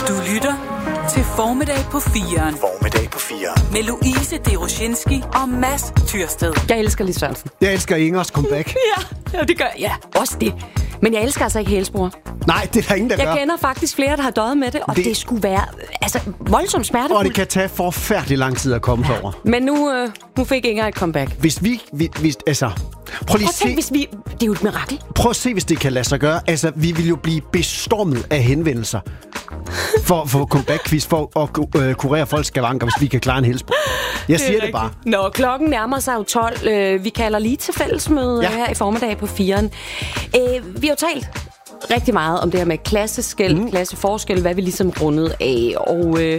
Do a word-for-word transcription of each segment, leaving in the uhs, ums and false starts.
Du lytter til Formiddag på firen. Formiddag på firen. Med Louise Deroshinski og Mads Tyrsted. Jeg elsker Lis Sørensen. Jeg elsker Ingers comeback. ja, ja, det gør jeg. Ja, også det. Men jeg elsker altså ikke hælspor. Nej, det er der ingen, der jeg gør. Jeg kender faktisk flere, der har døjet med det, og det, det skulle være altså, voldsomt smertefuldt. Og det kan tage forfærdelig lang tid at komme ja. over. Men nu, øh, nu fik Inger et comeback. Hvis vi... vi hvis, altså, prøv lige prøv at tænke, hvis vi... Det er jo et mirakel. Prøv at se, hvis det kan lade sig gøre. Altså, vi vil jo blive bestormet af henvendelser for, for comeback-quiz, for at øh, kurere folks skavanker, hvis vi kan klare en hælspor. Jeg siger det, det bare. Nå, klokken nærmer sig jo tolv. Øh, vi kalder lige til fællesmøde ja. her i Formiddag på firen. Øh, vi har jo talt rigtig meget om det her med klasseskel, mm. klasseforskel, hvad vi ligesom rundede af. Og øh,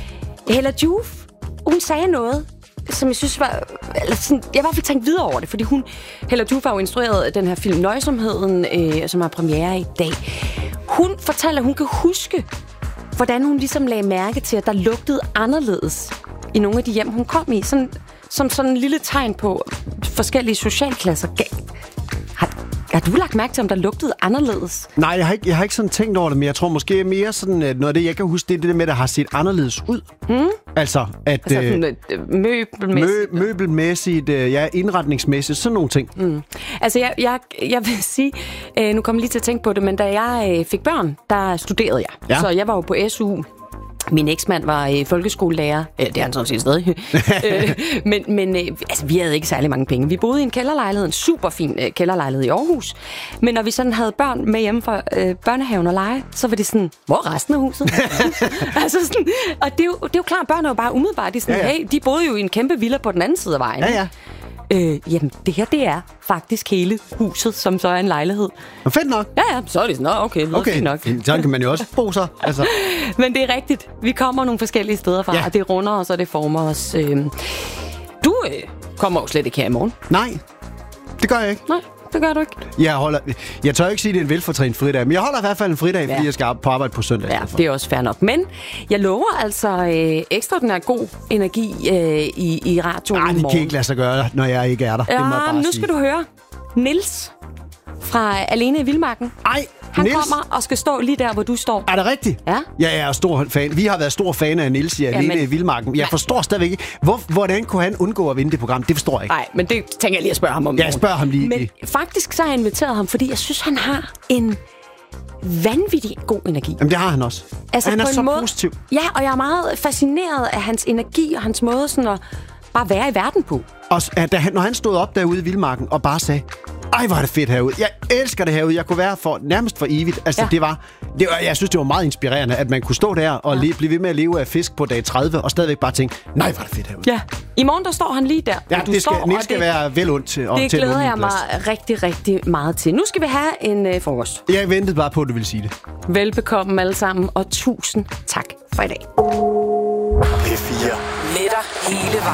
Hella Joof, hun sagde noget, som jeg synes var... Eller sådan, jeg har i hvert fald tænkt videre over det, fordi hun... Hella Joof har jo instrueret den her film Nøjsomheden, øh, som har premiere i dag. Hun fortalte, at hun kan huske, hvordan hun ligesom lagde mærke til, at der lugtede anderledes i nogle af de hjem, hun kom i. Sådan, som sådan en lille tegn på forskellige socialklasser. Har, har du lagt mærke til, om der lugtede anderledes? Nej, jeg har, ikke, jeg har ikke sådan tænkt over det, men jeg tror måske mere sådan, at noget af det, jeg kan huske, det er det der med, der har set anderledes ud. Hmm? Altså, at... Altså sådan, øh, møbelmæssigt. Mø, møbelmæssigt, øh, ja, indretningsmæssigt, sådan nogle ting. Mm. Altså, jeg, jeg, jeg vil sige, øh, nu kommer jeg lige til at tænke på det, men da jeg øh, fik børn, der studerede jeg. Ja. Så jeg var jo på S U. Min eksmand var øh, folkeskolelærer. Øh, det er han sådan set stadig. øh, men men øh, altså, vi havde ikke særlig mange penge. Vi boede i en kælderlejlighed, en super fin øh, kælderlejlighed i Aarhus. Men når vi sådan havde børn med hjemme fra øh, børnehaven og lege, så var det sådan, hvor er resten af huset? altså sådan, og det er, jo, det er jo klart, børn er jo bare umiddelbart. De, sådan, ja, ja. Hey, de boede jo i en kæmpe villa på den anden side af vejen. Ja, ja. Øh, jamen, det her, det er faktisk hele huset, som så er en lejlighed. Og fedt nok. Ja, ja, så er det sådan, okay, det okay. fint nok. Sådan kan man jo også bo så. Altså. Men det er rigtigt. Vi kommer nogle forskellige steder fra, ja. og det runder os, og det former os. Øh. Du øh, kommer jo slet ikke her i morgen. Nej, det gør jeg ikke. Nej, det gør du ikke. Jeg, holder, jeg tør ikke sige, at det er en velfortrænet fridag, men jeg holder i hvert fald en fridag, ja. fordi jeg skal på arbejde på søndag. Ja, det er også fair nok. Men jeg lover altså øh, ekstraordinær god energi øh, i, i radioen. Nej, det kan ikke lade sig gøre, når jeg ikke er der. Ja, det må jeg bare nu sige. skal du høre. Niels fra Alene i Vildmarken. Ej, Han Niels? kommer og skal stå lige der, hvor du står. Er det rigtigt? Ja. Jeg er stor fan. Vi har været stor fan af Niels i Alene ja, men... i Vildmarken. Jeg forstår stadigvæk ikke, hvor, hvordan kunne han undgå at vinde det program? Det forstår jeg ikke. Nej, men det tænker jeg lige at spørge ham om. Ja, jeg spørger ham lige. Men faktisk så har jeg inviteret ham, fordi jeg synes, han har en vanvittig god energi. Jamen, det har han også. Altså, han er så måde... positiv. Ja, og jeg er meget fascineret af hans energi og hans måde sådan at bare være i verden på. Og da han, når han stod op derude i Vildmarken og bare sagde, ej, hvor er det fedt herude. Jeg elsker det herude. Jeg kunne være for nærmest for evigt. Altså, ja. det, var, det var... Jeg synes, det var meget inspirerende, at man kunne stå der og ja. le, blive ved med at leve af fisk på dag tredive, og stadigvæk bare tænke, nej, hvor er det fedt herude. Ja. I morgen, der står han lige der. Ja, du det skal, står, Niels skal det, være vel ondt til. Det til glæder jeg mig rigtig, rigtig meget til. Nu skal vi have en øh, frokost. Jeg ventede bare på, at du ville sige det. Velbekomme alle sammen, og tusind tak for i dag. P fire. Med dig hele vejen.